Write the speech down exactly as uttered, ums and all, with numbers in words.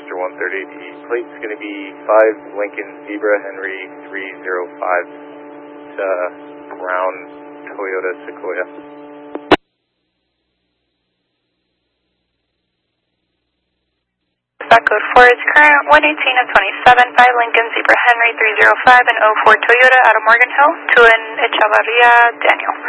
Roger one thirty. The plate's going to be five Lincoln Zebra Henry three zero five. It's uh, brown Toyota Sequoia. Stock code four is current one eighteen of twenty-seven, five Lincoln Zebra Henry three zero five and oh four Toyota out of Morgan Hill to an Echavarria Daniel.